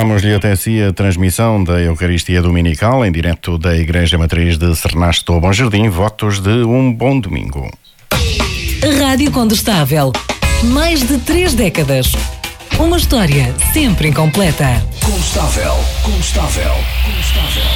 Trazemos-lhe até si a transmissão da Eucaristia Dominical em direto da Igreja Matriz de Sernasto Bom Jardim. Votos de um bom domingo. Rádio Condestável. Mais de 3 décadas. Uma história sempre incompleta. Condestável.